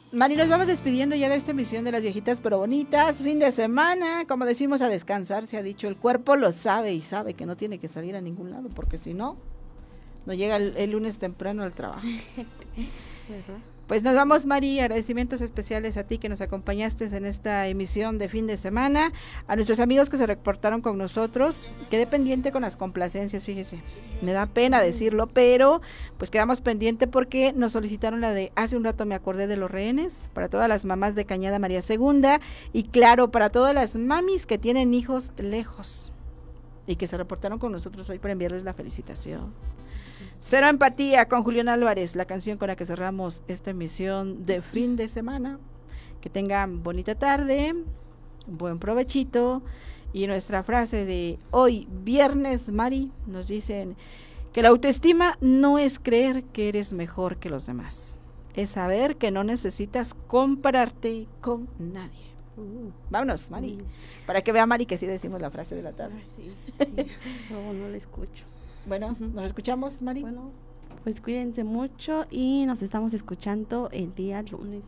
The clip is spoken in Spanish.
Mari, nos vamos despidiendo ya de esta emisión de Las Viejitas pero Bonitas. Fin de semana, como decimos, a descansar, se ha dicho. El cuerpo lo sabe y sabe que no tiene que salir a ningún lado, porque si no, no llega el lunes temprano al trabajo. ¿Verdad? Pues nos vamos, Mari, agradecimientos especiales a ti que nos acompañaste en esta emisión de fin de semana, a nuestros amigos que se reportaron con nosotros. Quedé pendiente con las complacencias, fíjese, me da pena decirlo, pero pues quedamos pendiente porque nos solicitaron la de hace un rato me acordé de los rehenes, para todas las mamás de Cañada María Segunda, y claro, para todas las mamis que tienen hijos lejos y que se reportaron con nosotros hoy para enviarles la felicitación. Cero Empatía con Julián Álvarez, la canción con la que cerramos esta emisión de fin de semana. Que tengan bonita tarde, buen provechito. Y nuestra frase de hoy, viernes, Mari, nos dicen que la autoestima no es creer que eres mejor que los demás, es saber que no necesitas compararte con nadie. Vámonos, Mari, para que vea Mari que sí decimos la frase de la tarde. Sí. No la escucho. Bueno, nos escuchamos, Mari. Bueno, pues cuídense mucho y nos estamos escuchando el día lunes.